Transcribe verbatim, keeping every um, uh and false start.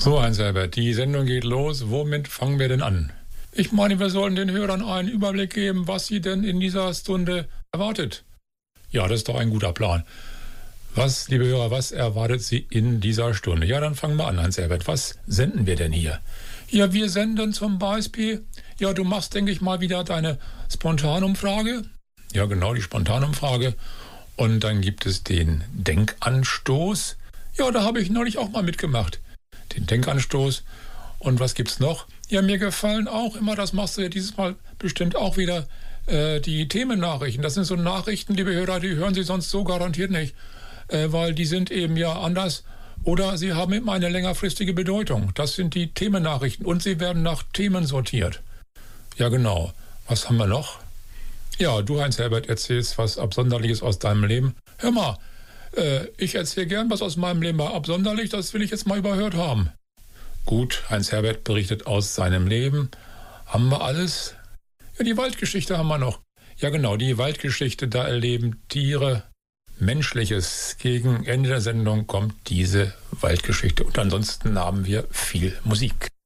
So, Heinz-Herbert, die Sendung geht los. Womit fangen wir denn an? Ich meine, wir sollen den Hörern einen Überblick geben, was sie denn in dieser Stunde erwartet. Ja, das ist doch ein guter Plan. Was, liebe Hörer, was erwartet Sie in dieser Stunde? Ja, dann fangen wir an, Heinz-Herbert. Was senden wir denn hier? Ja, wir senden zum Beispiel, ja, du machst, denke ich mal, wieder deine Spontanumfrage. Ja, genau, die Spontanumfrage. Und dann gibt es den Denkanstoß. Ja, da habe ich neulich auch mal mitgemacht. Den Denkanstoß. Und was gibt's noch? Ja, mir gefallen auch immer, das machst du ja dieses Mal bestimmt auch wieder, äh, die Themennachrichten. Das sind so Nachrichten, liebe Hörer, die hören Sie sonst so garantiert nicht. Äh, weil die sind eben ja anders oder sie haben eben eine längerfristige Bedeutung. Das sind die Themennachrichten und sie werden nach Themen sortiert. Ja, genau. Was haben wir noch? Ja, du, Heinz-Herbert, erzählst was Absonderliches aus deinem Leben. Hör mal, äh, ich erzähle gern was aus meinem Leben, aber absonderlich, das will ich jetzt mal überhört haben. Gut, Heinz-Herbert berichtet aus seinem Leben. Haben wir alles? Ja, die Waldgeschichte haben wir noch. Ja, genau, die Waldgeschichte, da erleben Tiere Menschliches. Gegen Ende der Sendung kommt diese Waldgeschichte und ansonsten haben wir viel Musik.